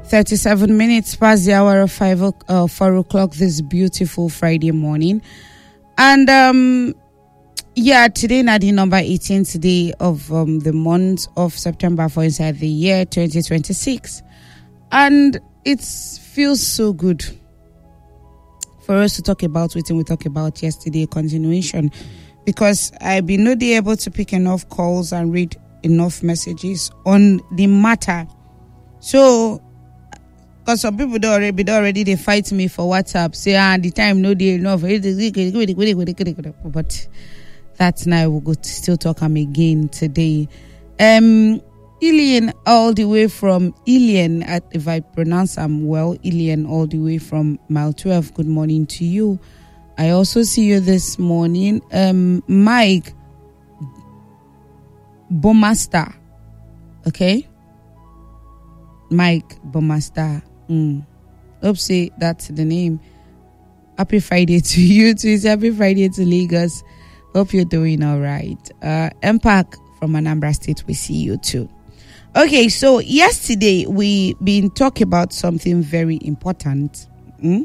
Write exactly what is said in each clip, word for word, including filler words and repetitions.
thirty-seven minutes past the hour of five uh, four o'clock this beautiful Friday morning. And um yeah, today na the number eighteenth day of um, the month of September for inside the year twenty twenty-six. And it feels so good for us to talk about what we talked about yesterday, continuation, because I've been not able to pick enough calls and read enough messages on the matter. So because some people don't already, they already they fight me for WhatsApp, say ah the time no day enough, but that's now we'll go to still talk them again today. Um, Ilian all the way from Ilian, if I pronounce them well, Ilian all the way from mile twelve. Good morning to you. I also see you this morning, um, Mike Bomasta. Okay, Mike Bomasta. Mm. Hope say that's the name. Happy Friday to you too. It's happy Friday to Lagos. Hope you're doing all right. Uh, Mpac from Anambra State, we see you too. Okay, so yesterday we been talking about something very important, mm?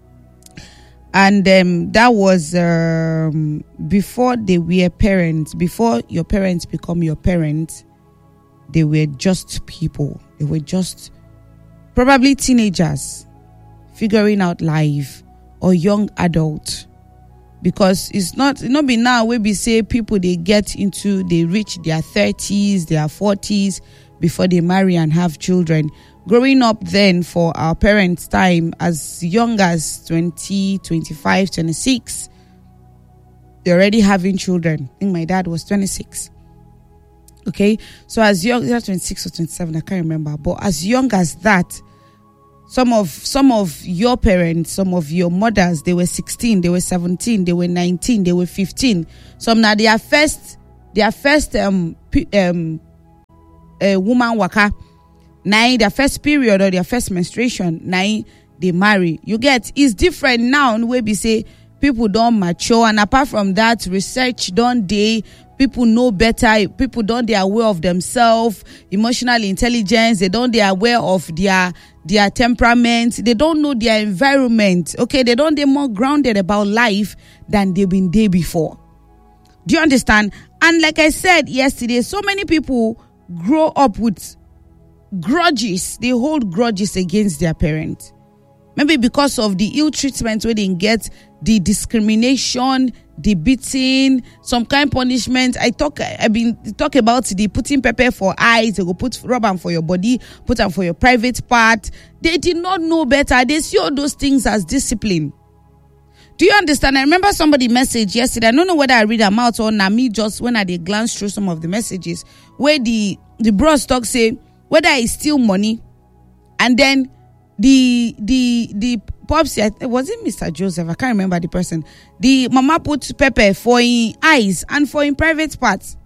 and um, that was um, before they were parents. Before your parents become your parents, they were just people. They were just probably teenagers figuring out life or young adults. Because it's not it not be now where we say people they get into they reach their thirties, their forties before they marry and have children. Growing up then for our parents' time, as young as twenty, twenty-five, twenty-six, they're already having children. I think my dad was twenty-six. Okay, so as young, twenty-six or twenty-seven, I can't remember, but as young as that, Some of some of your parents, some of your mothers, they were sixteen, they were seventeen, they were nineteen, they were fifteen. Some now their first their first um um uh, woman waka, now their first period or their first menstruation, now they marry. You get it's different now. Where we say people don't mature, and apart from that, research don't they. People know better. People don't they aware of themselves, emotional intelligence. They don't they aware of their their temperament. They don't know their environment. Okay, they don't they more grounded about life than they've been there before. Do you understand? And like I said yesterday, so many people grow up with grudges. They hold grudges against their parents. Maybe because of the ill treatment where they get, the discrimination, the beating, some kind of punishment. I talk, I've been talk about the putting pepper for eyes. They go put rubber for your body, put them for your private part. They did not know better. They see all those things as discipline. Do you understand? I remember somebody messaged yesterday. I don't know whether I read them out or not. Me just when I did glance through some of the messages where the the bros talk say whether it's still money, and then the the the pops, was it Mister Joseph? I can't remember the person. The mama put pepper for in eyes and for in private parts.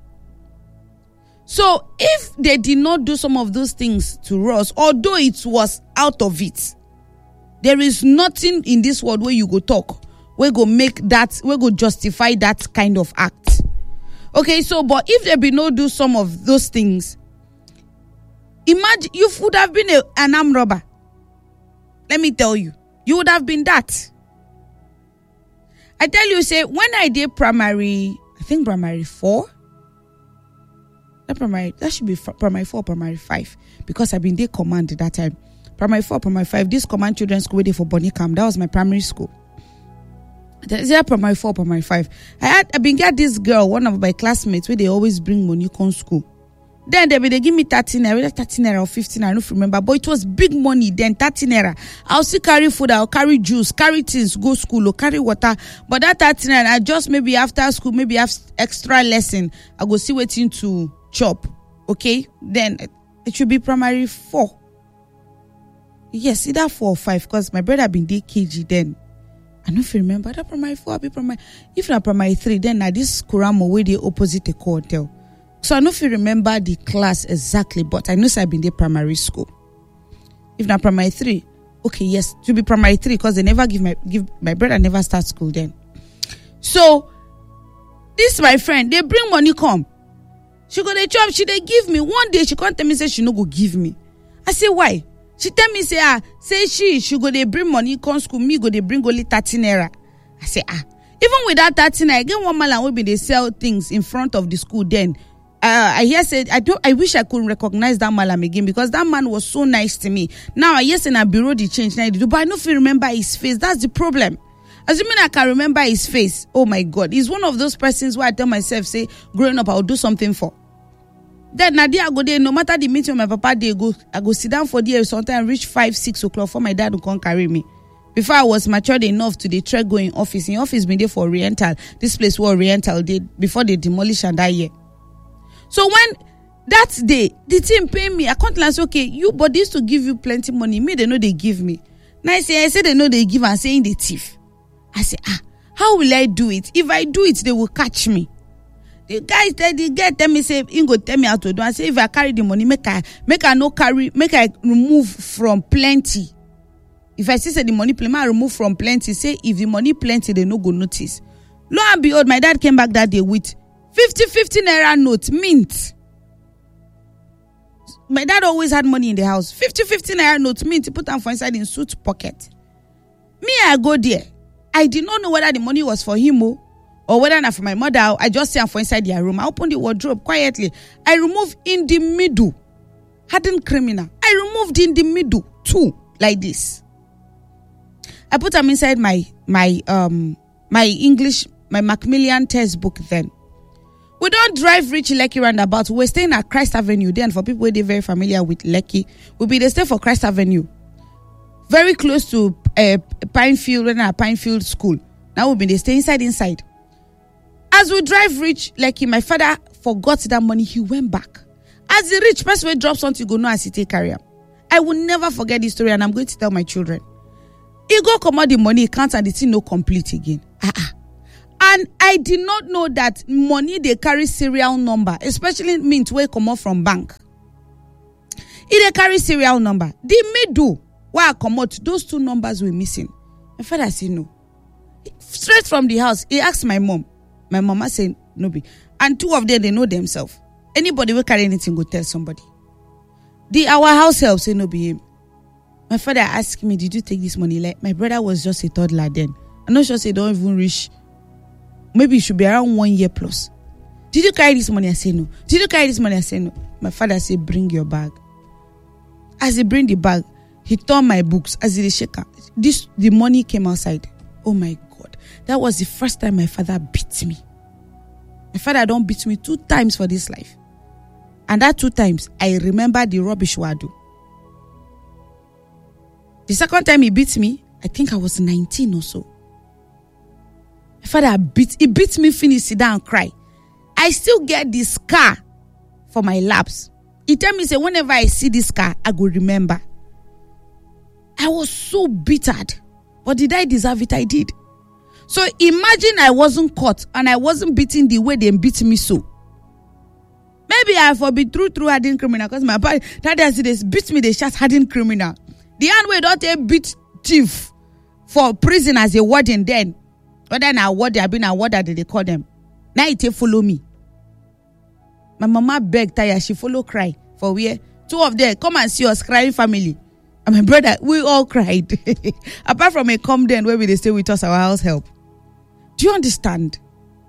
So if they did not do some of those things to us, although it was out of it, there is nothing in this world where you go talk, where go make that, where go justify that kind of act. Okay, so but if they be not do some of those things, imagine you would have been a, an armed robber. Let me tell you. You would have been that. I tell you, say, when I did primary, I think primary four. That primary, that should be primary four, primary five. Because I've been there command at that time. Primary four, primary five. This command children's school waiting for Bonnie Camp. That was my primary school. There, primary four, primary five. I had, I've been get this girl, one of my classmates, where they always bring money on school. Then they, they give me thirteen naira, thirteen naira or fifteen, I don't remember. But it was big money then, thirteen naira. I'll still carry food, I'll carry juice, carry things, go school, or carry water. But that thirteen naira, I just maybe after school, maybe have extra lesson, I go see waiting to chop. Okay? Then it should be primary four. Yes, either four or five, because my brother been there K G then. I don't remember that primary four, I'll be primary. If not primary three, then now this Kuramo where they opposite the hotel. So I don't know if you remember the class exactly, but I know I've been there primary school. If not primary three, okay, yes, to be primary three because they never give my give my brother never start school then. So this my friend, they bring money come. She go to chop, she they give me one day. She can't tell me say she no go give me. I say why? She tell me, say, ah, say she, she go they bring money, come school, me go they bring only thirty naira. I say, ah, even with that thirty naira, again one man will be they sell things in front of the school then. Uh, I hear said, I don't, I wish I could recognize that malam again because that man was so nice to me. Now, I yes, in a bureau, the change, now do, but I don't feel remember his face. That's the problem. Assuming I can remember his face, oh my God, he's one of those persons where I tell myself, say, growing up, I'll do something for. Then Nadia I go there, no matter the meeting with my papa, they go, I go sit down for there, sometimes reach five, six o'clock for my dad to come carry me. Before I was matured enough to the trek going office, in office been there for Oriental. This place was Oriental did before they demolish and that year. So when that day, the team pay me, I can't say, okay, you but they used to give you plenty money. Me, they know they give me. Now I say, I say they know they give and saying they thief. I say, ah, how will I do it? If I do it, they will catch me. The guys, they, the guy tell me, say, Ingo tell me how to do. I say, if I carry the money, make I, make I no carry, make I remove from plenty. If I see say the money plenty, I remove from plenty. Say, if the money plenty, they no go notice. Lo and behold, my dad came back that day with fifty, fifty naira note, mint. My dad always had money in the house. fifty, fifty naira note, mint. He put them for inside in suit pocket. Me, I go there. I did not know whether the money was for him or whether not for my mother. I just see him for inside their room. I opened the wardrobe quietly. I removed in the middle. Hardened criminal. I removed in the middle too, like this. I put them inside my my um my English, my Macmillan textbook then. We don't drive reach Lekki roundabout. We're staying at Christ Avenue. Then for people who are very familiar with Lekki, we'll be the stay for Christ Avenue. Very close to uh, Pinefield and a Pinefield school. Now we'll be the stay inside inside. As we drive reach Lekki, my father forgot that money. He went back. As the rich person will drop something, go know as he take carry. I will never forget this story and I'm going to tell my children. He go come out the money, he can't and the thing no complete again. Uh-uh. And I did not know that money they carry serial number, especially mint where come out from bank. If they carry serial number, the middle where I come out, those two numbers were missing. My father said no. Straight from the house, he asked my mom. My mama said no be. And two of them, they know themselves. Anybody will carry anything, go tell somebody. The our house help say no be him. My father asked me, did you take this money? Like my brother was just a toddler then. I'm not sure they don't even reach. Maybe it should be around one year plus. Did you carry this money? I say no. Did you carry this money? I say no. My father said, bring your bag. As he bring the bag, he tore my books. As he shaker, this the money came outside. Oh my God. That was the first time my father beat me. My father don't beat me two times for this life. And that two times, I remember the rubbish I do. The second time he beat me, I think I was nineteen or so. My father beat, he beat me, finish, sit down and cry. I still get this scar for my laps. He tell me, say, whenever I see this scar, I go remember. I was so bittered. But did I deserve it? I did. So imagine I wasn't caught and I wasn't beaten the way they beat me so. Maybe I for be true, true hardened criminal because my body, that they beat me, they shot hardened criminal. The hand way don't they beat thief for prison as a warden then. Whether na warden, I've been a warden, they call them. Now it follow me. My mama begged Taya, she follow cry for where two of them come and see us crying family. And my brother, we all cried. Apart from a come then where we they stay with us, our house help. Do you understand?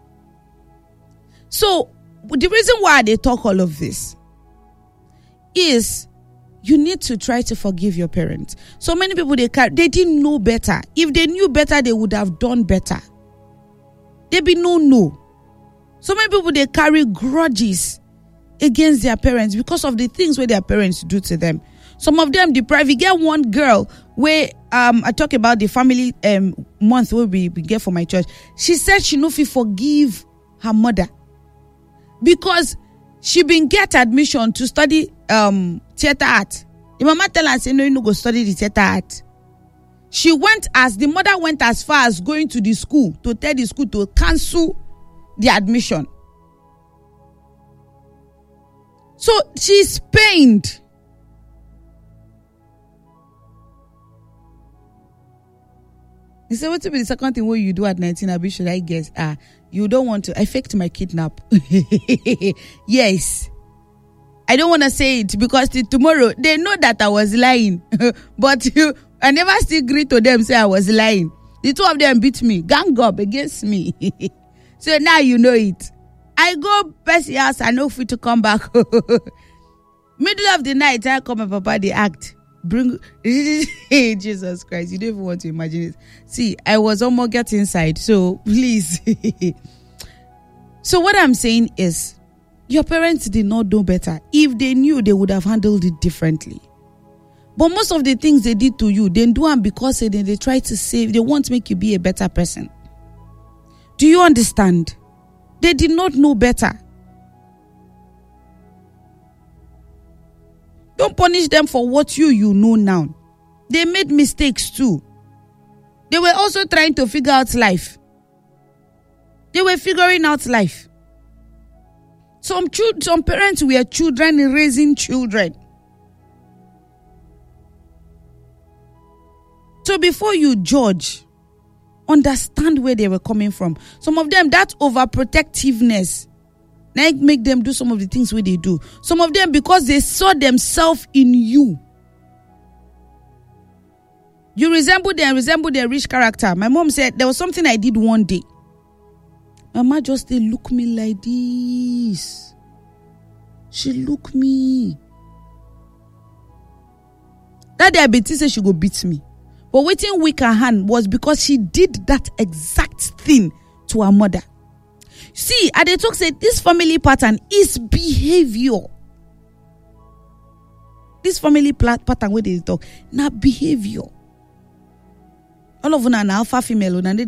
So the reason why they talk all of this is you need to try to forgive your parents. So many people, they they didn't know better. If they knew better, they would have done better. There be no no. So many people, they carry grudges against their parents because of the things where their parents do to them. Some of them deprive. You get one girl where um I talk about the family um month where we, we get for my church. She said she no fit forgive her mother because she been get admission to study um theater art. The mama tell her, say no, you no go study the theater art. She went as the mother went as far as going to the school to tell the school to cancel the admission. So she's pained. He said, what will be the second thing what you do at nineteen? Abi, should I guess? Ah, you don't want to. I faked my kidnap. Yes. I don't want to say it because till tomorrow they know that I was lying. But you, I never still agree to them say I was lying. The two of them beat me, gang up against me. So now you know it. I go Percy house, I know fit to come back. Middle of the night, I call my papa, they act. Bring Jesus Christ, you don't even want to imagine it. See, I was almost get inside, so please. So what I'm saying is, your parents did not know better. If they knew, they would have handled it differently. But most of the things they did to you, they do them because they, they try to save, they want to make you be a better person. Do you understand? They did not know better. Don't punish them for what you you know now. They made mistakes too. They were also trying to figure out life. They were figuring out life. Some ch- some parents were children raising children. So before you judge, understand where they were coming from. Some of them, that overprotectiveness, like make them do some of the things where they do. Some of them, because they saw themselves in you. You resemble them, resemble their rich character. My mom said there was something I did one day. Mama just they look me like this. She look me. That day I bet said she go beat me. But waiting weak her hand was because she did that exact thing to her mother. See, at the talk said this family pattern is behavior. This family pattern where they talk, not behavior. All of them are alpha female, and they